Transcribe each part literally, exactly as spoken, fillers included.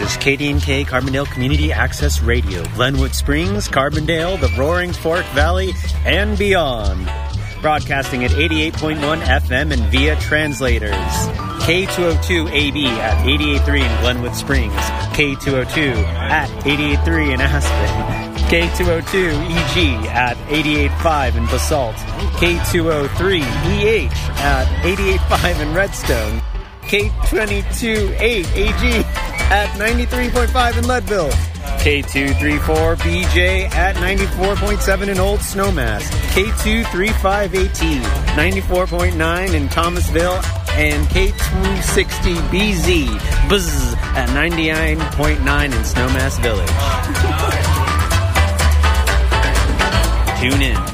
is K D N K Carbondale Community Access Radio, Glenwood Springs, Carbondale, the Roaring Fork Valley, and beyond. Broadcasting at eighty-eight point one F M and via translators. K two oh two A B at eighty-eight point three in Glenwood Springs, K two oh two at eighty-eight point three in Aspen, K two oh two E G at eighty-eight point five in Basalt, K two oh three E H at eighty-eight point five in Redstone, K twenty-two eight A G at ninety-three point five in Leadville, K two thirty-four B J at ninety-four point seven in Old Snowmass, K two thirty-five A T ninety-four point nine in Thomasville, and K two sixty B Z Buzz at ninety-nine point nine in Snowmass Village. Tune in.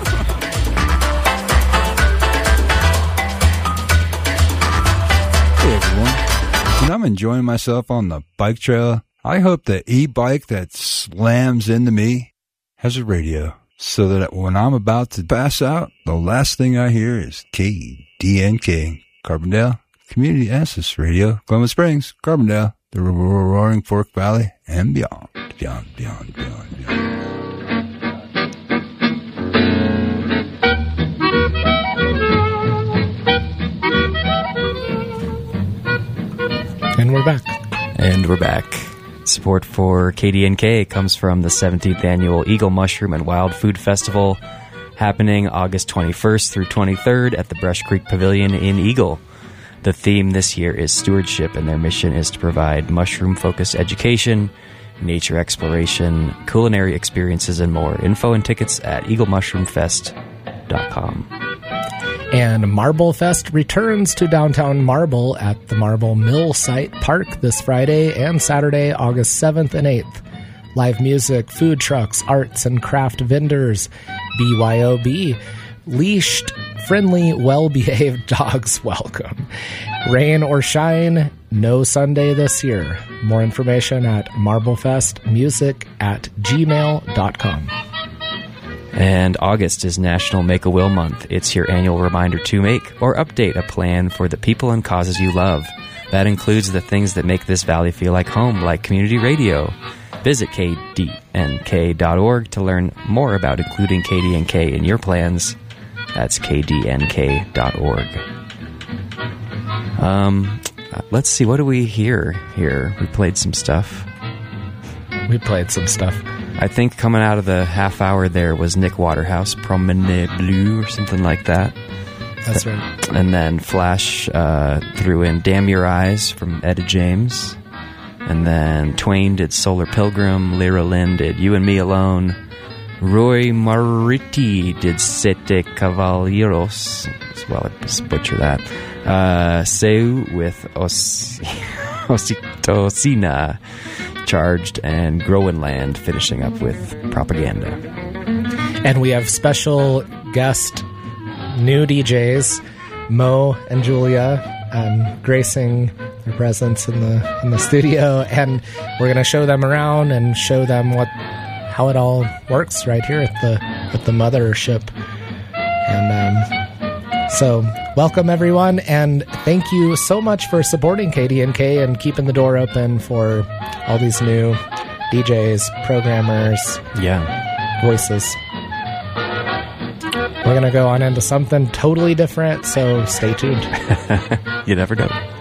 Hey everyone, and I'm enjoying myself on the bike trail. I hope the e-bike that slams into me has a radio, so that when I'm about to pass out, the last thing I hear is K D N K, Carbondale Community Access Radio, Glenwood Springs, Carbondale, the Roaring Fork Valley, and beyond, beyond, beyond, beyond, beyond. And we're back. And we're back. Support for K D N K comes from the seventeenth Annual Eagle Mushroom and Wild Food Festival, happening August twenty-first through twenty-third at the Brush Creek Pavilion in Eagle. The theme this year is stewardship, and their mission is to provide mushroom-focused education, nature exploration, culinary experiences, and more. Info and tickets at eagle mushroom fest dot com. And Marble Fest returns to downtown Marble at the Marble Mill Site Park this Friday and Saturday, August seventh and eighth. Live music, food trucks, arts and craft vendors, B Y O B, leashed, friendly, well-behaved dogs welcome. Rain or shine, no Sunday this year. More information at marblefestmusic at gmail dot com. And August is National Make-A-Will Month. It's your annual reminder to make or update a plan for the people and causes you love. That includes the things that make this valley feel like home, like community radio. Visit K D N K dot org to learn more about including K D N K in your plans. That's K D N K dot org. Um, let's see, what do we hear here? We played some stuff. We played some stuff. I think coming out of the half hour there was Nick Waterhouse, Promenade Blue, or something like that. That's right. And then Flash uh, threw in Damn Your Eyes from Etta James. And then Twain did Solar Pilgrim. Lyra Lynn did You and Me Alone. Roy Mariti did Sete Cavalieros. Well, I just butcher that. Uh, Seu with Os- Oxytocina. Charged, and Groenland finishing up with Propaganda. And we have special guest new D Js, Mo and Julia, um, gracing their presence in the in the studio, and we're going to show them around and show them what how it all works right here at the at the mothership. And um, so, welcome everyone, and thank you so much for supporting K D N K and keeping the door open for all these new D Js, programmers, yeah, voices. We're going to go on into something totally different, so stay tuned. You never know.